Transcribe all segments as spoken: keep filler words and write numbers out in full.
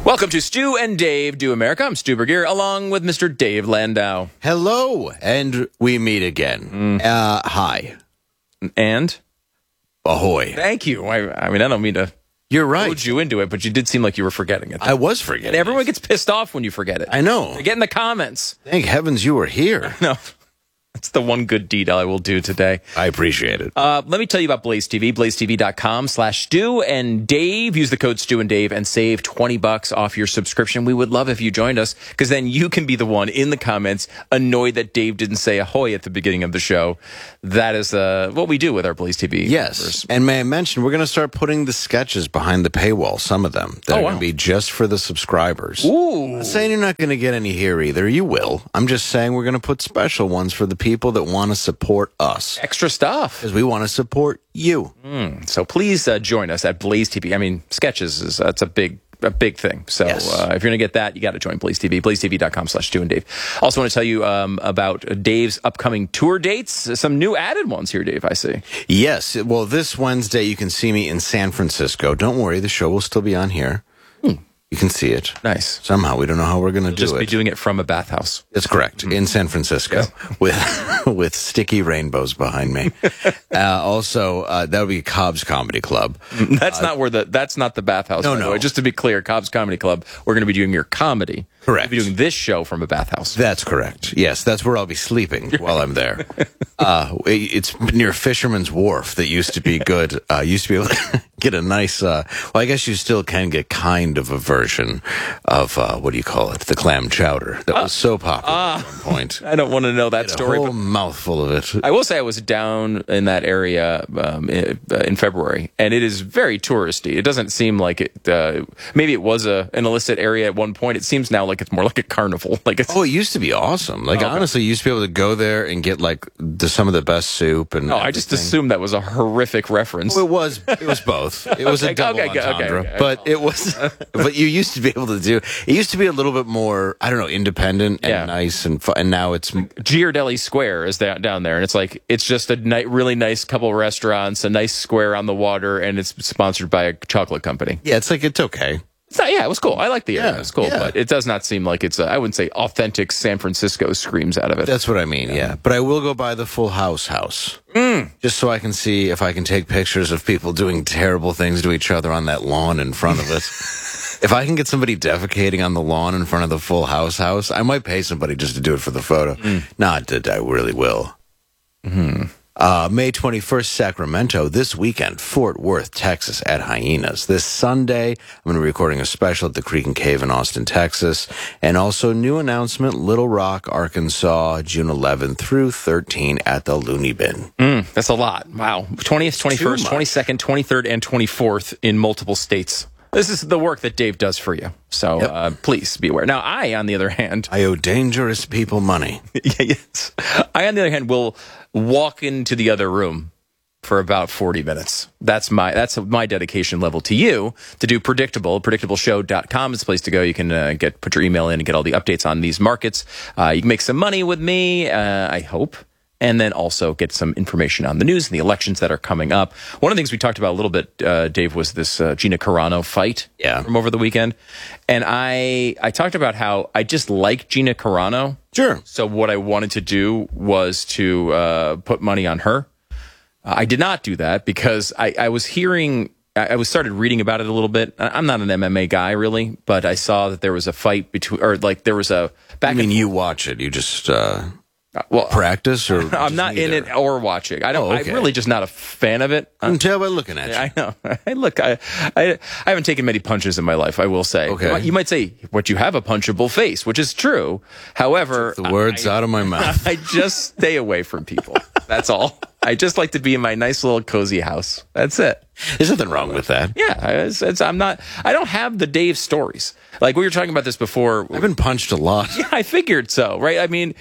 Welcome to Stu and Dave Do America. I'm Stu Bergier, along with Mister Dave Landau. Hello, and we meet again. Mm. Uh, hi. And? Ahoy. Thank you. I, I mean, I don't mean to You're right. hold you into it, but you did seem like you were forgetting it. I was forgetting And everyone it. gets pissed off when you forget it. I know. They get in the comments. Thank heavens you were here. No. That's the one good deed I will do today. I appreciate it. Uh, let me tell you about Blaze T V, blaze t v dot com slash Stu and Dave. Use the code Stu and Dave and save twenty bucks off your subscription. We would love if you joined us, because then you can be the one in the comments annoyed that Dave didn't say ahoy at the beginning of the show. That is uh, what we do with our Blaze T V. Yes. members. And may I mention, we're going to start putting the sketches behind the paywall, some of them. That Oh, are wow. going to be just for the subscribers. Ooh. I'm not saying you're not going to get any here either. You will. I'm just saying we're going to put special ones for the people that want to support us. Extra stuff. Because we want to support you. Mm. So please uh, join us at Blaze T V. I mean, sketches is that's a big a big thing. So Yes. uh, if you're going to get that, you got to join Blaze T V, blaze t v dot com slash Stu and Dave. Also want to tell you um, about Dave's upcoming tour dates. Some new added ones here, Dave, I see. Yes. Well, this Wednesday you can see me in San Francisco. Don't worry, the show will still be on here. Hmm. You can see it. Nice. Somehow. We don't know how we're going to do Just it. be doing it from a bathhouse. That's correct. In San Francisco, with with sticky rainbows behind me. Uh, also, uh, that would be Cobb's Comedy Club. That's not where the that's not the bathhouse. No, by the no. way. Just to be clear, Cobb's Comedy Club. We're going to be doing your comedy. Correct. We'll be doing this show from a bathhouse. That's correct. Yes, that's where I'll be sleeping while I'm there. Uh, it's near Fisherman's Wharf that used to be good. Uh, used to be able to get a nice, uh, well, I guess you still can get kind of a version of, uh, what do you call it? The clam chowder that was so popular uh, at one point. I don't want to know that Get a story. whole But mouthful of it. I will say I was down in that area um, in, uh, in February, and it is very touristy. It doesn't seem like it. Uh, maybe it was a an illicit area at one point. It seems now like it's more like a carnival. Like it's. Oh, it used to be awesome. Like, Okay. honestly, you used to be able to go there and get, like, the, some of the best soup. And No, I just everything. assumed that was a horrific reference. Well, it was. It was both. It was Okay, a double okay, okay, entendre. okay, okay. But it was. But you used to be able to do. It used to be a little bit more. I don't know, independent and Yeah. nice and fun. And now it's. Ghirardelli Square is down down there, and it's like it's just a ni- really nice couple restaurants, a nice square on the water, and it's sponsored by a chocolate company. Yeah, it's like it's okay. It's not, yeah, it was cool. I like the area. Yeah, It's cool, yeah. but it does not seem like it's. A, I wouldn't say authentic San Francisco screams out of it. That's what I mean. Yeah, but I will go by the Full House house Mm. just so I can see if I can take pictures of people doing terrible things to each other on that lawn in front of it. If I can get somebody defecating on the lawn in front of the Full House house, I might pay somebody just to do it for the photo. Mm. Not that I really will. Hmm. Uh, May twenty-first, Sacramento. This weekend, Fort Worth, Texas, at Hyenas. This Sunday, I'm going to be recording a special at the Creek and Cave in Austin, Texas. And also, new announcement, Little Rock, Arkansas, June eleventh through thirteenth at the Looney Bin. Mm, that's a lot. Wow. twentieth, twenty-first, much. twenty-second, twenty-third, and twenty-fourth in multiple states. This is the work that Dave does for you. So Yep. uh, please be aware. Now, I, on the other hand, I owe dangerous people money. yeah, yes, I, on the other hand, will walk into the other room for about forty minutes. That's my that's my dedication level to you to do Predictable. predictable show dot com is the place to go. You can uh, get put your email in and get all the updates on these markets. Uh, you can make some money with me, uh, I hope. And then also get some information on the news and the elections that are coming up. One of the things we talked about a little bit, uh, Dave, was this uh, Gina Carano fight Yeah. from over the weekend. And I I talked about how I just like Gina Carano. Sure. So what I wanted to do was to uh, put money on her. Uh, I did not do that because I, I was hearing, I, I was started reading about it a little bit. I- I'm not an M M A guy really, but I saw that there was a fight between, or like there was a back I mean, and you watch it. You just uh, well, practice or I'm not in it or watching. I don't. Oh, okay. I'm really just not a fan of it. I can tell by looking at you. I know. I look. I, I I haven't taken many punches in my life. I will say. Okay. You might say, "What you have a punchable face," which is true. However, The words I, out of my mouth. I just stay away from people. That's all. I just like to be in my nice little cozy house. That's it. There's nothing wrong with that. Yeah, it's, it's, I'm not. I don't have the Dave stories. Like we were talking about this before. I've been punched a lot. Yeah, I figured so. Right. I mean,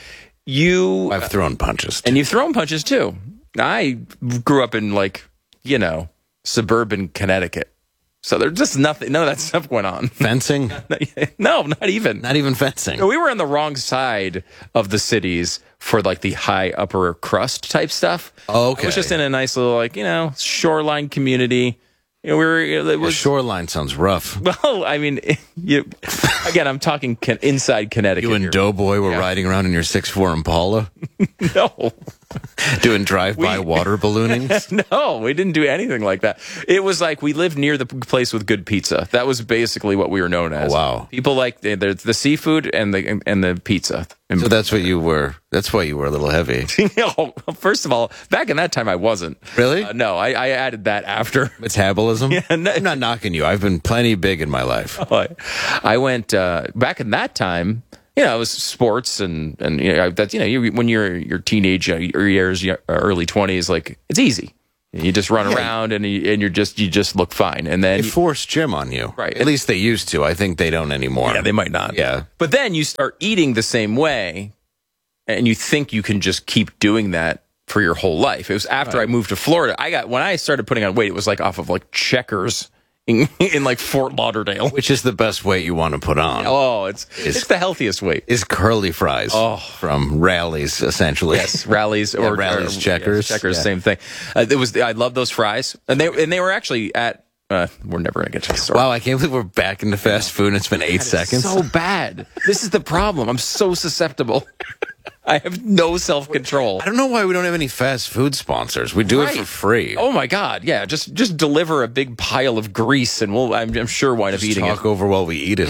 you I've thrown punches. and you've thrown punches too. I grew up in like you know suburban Connecticut, so there's just nothing. None of that stuff went on. Fencing? No, not even. Not even fencing. No, we were on the wrong side of the cities for like the high upper crust type stuff. Okay. It was just in a nice little like you know shoreline community. You know, we were, it The was, shoreline sounds rough. well, I mean, you, again, I'm talking con- inside Connecticut. You and here. Doughboy were Yeah. riding around in your six four Impala, No. doing drive-by We- water ballooning. No, we didn't do anything like that. It was like we lived near the place with good pizza. That was basically what we were known as. Oh, wow. People like the, the, the seafood and the and the pizza. And So that's what you were. That's why you were a little heavy. no, first of all, back in that time, I wasn't. Really? Uh, no, I, I added that after. Metabolism? Yeah, no- I'm not knocking you. I've been plenty big in my life. I, I went uh, back in that time. You know, it was sports and and you know that's you know you, when you're your teenage uh, years, your early twenties, like it's easy. You just run Yeah. around and you, and you're just you just look fine. And then They force gym on you. Right. At least they used to. I think they don't anymore. yeah, they might not. Yeah. But then you start eating the same way, and you think you can just keep doing that for your whole life. It was after I moved to Florida. I got when I started putting on weight, it was like off of like Checkers in, in like Fort Lauderdale. Which is the best weight you want to put on. Oh, it's it's the healthiest weight. Is curly fries Oh. from Rallies, essentially. Yes, rallies or Rallies, or- Checkers. yeah, Checkers, Yeah. same thing. Uh, it was I love those fries, and they and they were actually at. Uh, we're never gonna get to the story. Wow, I can't believe we're back into fast food and it's been eight seconds. So bad. This is the problem. I'm so susceptible. I have no self control. I don't know why we don't have any fast food sponsors. We do it Right. for free. Oh my God! Yeah, just just deliver a big pile of grease, and we'll. I'm, I'm sure wind up Just eating talk over while we eat it.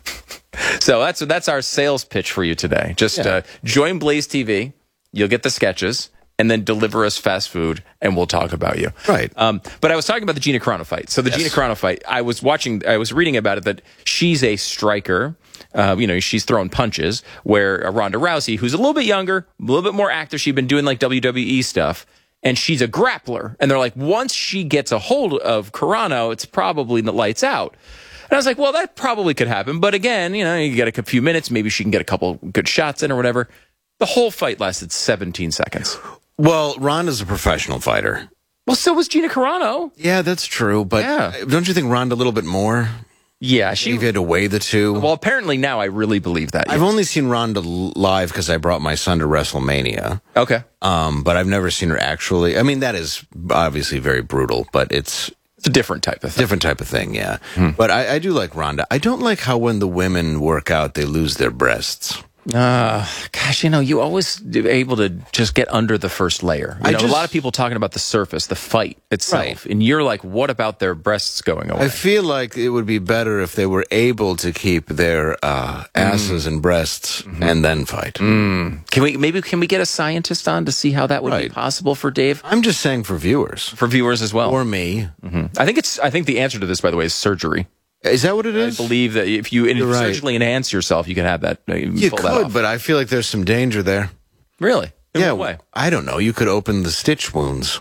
it. So that's that's our sales pitch for you today. Just Yeah. uh, join Blaze T V. You'll get the sketches, and then deliver us fast food, and we'll talk about you. Right. Um, but I was talking about the Gina Carano fight. So the Yes. Gina Carano fight. I was watching. I was reading about it that she's a striker. Uh, you know, she's throwing punches. Where uh, Ronda Rousey, who's a little bit younger, a little bit more active, she'd been doing like W W E stuff, and she's a grappler. And they're like, once she gets a hold of Carano, it's probably the lights out. And I was like, well, that probably could happen. But again, you know, you get a few minutes, maybe she can get a couple good shots in or whatever. The whole fight lasted seventeen seconds. Well, Ronda's a professional fighter. Well, so was Gina Carano. Yeah, that's true. But Yeah. don't you think Ronda a little bit more? Yeah, She she. had to weigh the two. Well, apparently now I really believe that. I've yes. only seen Ronda l- live because I brought my son to WrestleMania. Okay. Um, but I've never seen her actually. I mean, that is obviously very brutal, but it's It's a different type of thing. different type of thing, yeah. But I, I do like Ronda. I don't like how when the women work out, they lose their breasts. Uh, gosh, you know, you always able to just get under the first layer. You I know, just- a lot of people talking about the surface, the fight itself, Right. and you're like, what about their breasts going away? I feel like it would be better if they were able to keep their uh, asses and breasts and then fight. Can we maybe can we get a scientist on to see how that would be Right. possible for Dave, I'm just saying for viewers for viewers as well? or me. I think it's. I think the answer to this, by the way, is surgery. Is that what it I is? believe that if you if you right. surgically enhance yourself, you can have that. uh, You pull that could, off. but I feel like there's some danger there. Really? In yeah, what way? I don't know. You could open the stitch wounds.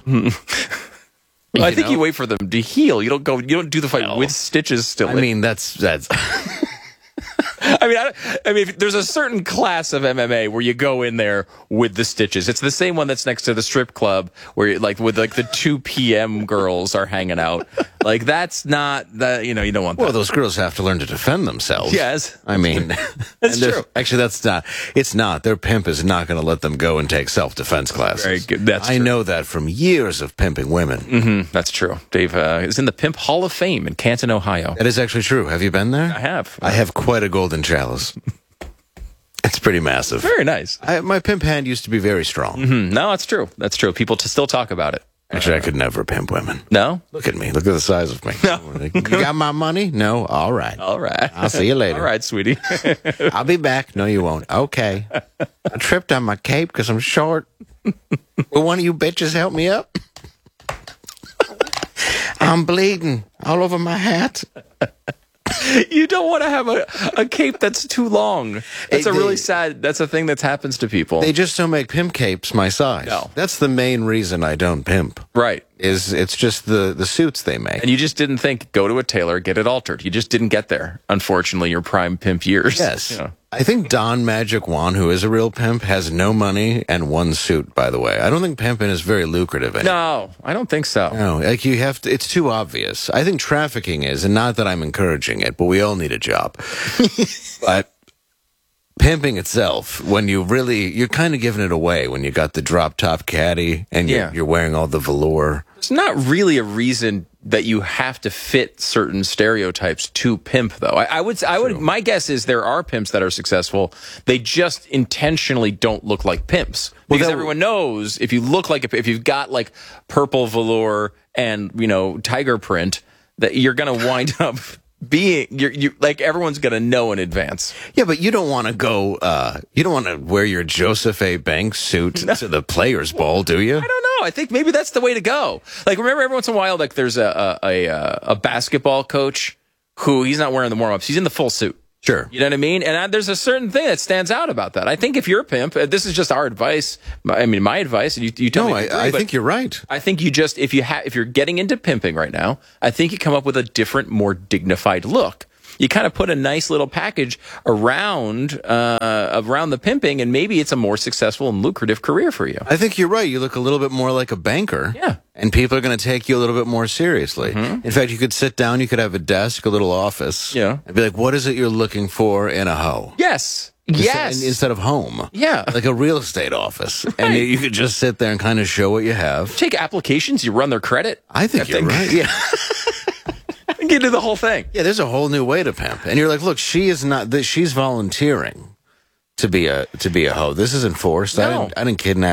I think know? you wait for them to heal. You don't go. You don't do the fight with stitches still. I in. mean, that's that's. I mean, I, I mean, if there's a certain class of M M A where you go in there with the stitches. It's the same one that's next to the strip club where, you, like, with like the two p.m. girls are hanging out. Like, that's not that. You know, you don't want that. Well, those girls have to learn to defend themselves. Yes. I mean, That's and there's- true. Actually, that's not. It's not. Their pimp is not going to let them go and take self-defense classes. Very good. That's I true. know that from years of pimping women. Mm, that's true. Dave uh, is in the Pimp Hall of Fame in Canton, Ohio. That is actually true. Have you been there? I have. I have quite a golden chalice. It's pretty massive. Very nice. I, my pimp hand used to be very strong. Hmm, no, that's true. That's true. People to still talk about it. Actually, I could never pimp women. No. Look at me. Look at the size of me. You got my money? No. All right. All right. I'll see you later. All right, sweetie. I'll be back. No, you won't. Okay. I tripped on my cape because I'm short. Will one of you bitches help me up? I'm bleeding all over my hat. You don't want to have a, a cape that's too long. That's Hey, a really they- sad. That's a thing that happens to people. They just don't make pimp capes my size. No. That's the main reason I don't pimp. right. Is it's just the, the suits they make. And you just didn't think, go to a tailor, get it altered. You just didn't get there. Unfortunately, your prime pimp years. Yes. You know. I think Don Magic Juan, who is a real pimp, has no money and one suit, by the way. I don't think pimping is very lucrative anymore. No, I don't think so. No, like you have to, it's too obvious. I think trafficking is, and not that I'm encouraging it, but we all need a job. But pimping itself, when you really, you're kind of giving it away when you got the drop top caddy and you're, Yeah. you're wearing all the velour. It's not really a reason that you have to fit certain stereotypes to pimp, though. I, I would, I would. True. My guess is there are pimps that are successful. They just intentionally don't look like pimps Well, because that- everyone knows if you look like a, if you've got like purple velour and you know tiger print, that you're going to wind up being you're, you like everyone's going to know in advance. Yeah, but you don't want to go, uh, you don't want to wear your Joseph A. Banks suit to the Players Ball, do you? I don't know. I think maybe that's the way to go. Like, remember every once in a while, like there's a a, a, a basketball coach who he's not wearing the warm ups. He's in the full suit. Sure. You know what I mean? And I, there's a certain thing that stands out about that. I think if you're a pimp, uh, this is just our advice. I mean, my advice, and you, you tell No, me. if you I, agree, I but think you're right. I think you just if you have if you're getting into pimping right now, I think you come up with a different, more dignified look. You kind of put a nice little package around uh, around the pimping, and maybe it's a more successful and lucrative career for you. I think you're right. You look a little bit more like a banker. Yeah. And people are going to take you a little bit more seriously. Mm-hmm. In fact, you could sit down, you could have a desk, a little office. Yeah. And be like, what is it you're looking for in a hoe? Yes. Instead- Yes. Instead of home. Yeah. Like a real estate office. And you, you could just sit there and kind of show what you have. Take applications, you run their credit. I think I you're think- right. Yeah. Get into the whole thing. Yeah, there's a whole new way to pimp. And you're like, look, she is not, th- she's volunteering to be a, to be a hoe. This isn't forced. I No. didn't, I didn't kidnap